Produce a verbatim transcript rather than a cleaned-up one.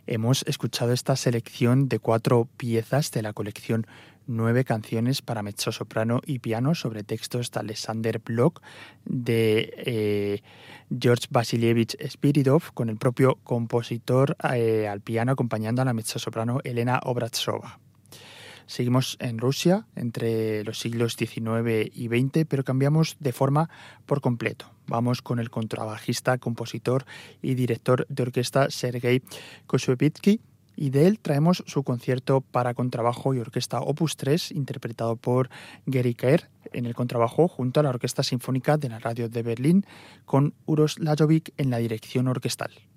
Hemos escuchado esta selección de cuatro piezas de la colección Nueve canciones para mezzosoprano y piano sobre textos de Alexander Blok, de eh, George Vasilievich Spiridov, con el propio compositor eh, al piano acompañando a la mezzosoprano Elena Obraztsova. Seguimos en Rusia entre los siglos diecinueve y veinte, pero cambiamos de forma por completo. Vamos con el contrabajista, compositor y director de orquesta Sergei Koshevitsky, y de él traemos su concierto para contrabajo y orquesta Opus tres, interpretado por Gary Kerr en el contrabajo junto a la Orquesta Sinfónica de la Radio de Berlín, con Uros Lajovic en la dirección orquestal.